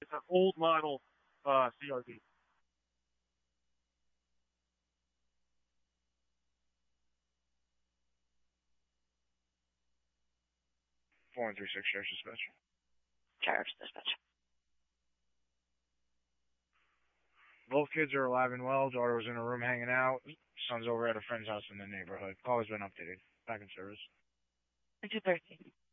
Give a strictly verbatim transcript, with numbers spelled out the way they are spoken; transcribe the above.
It's an old model uh, C R V. four one three six, Sheriff's Dispatch. Sheriff's Dispatch. Both kids are alive and well. Daughter was in a room hanging out. Son's over at a friend's house in the neighborhood. Call has been updated. Back in service. two thirteen.